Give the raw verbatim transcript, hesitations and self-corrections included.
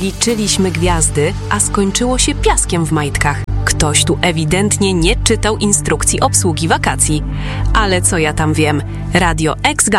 Liczyliśmy gwiazdy, a skończyło się piaskiem w majtkach. Ktoś tu ewidentnie nie czytał instrukcji obsługi wakacji. Ale co ja tam wiem? Radio X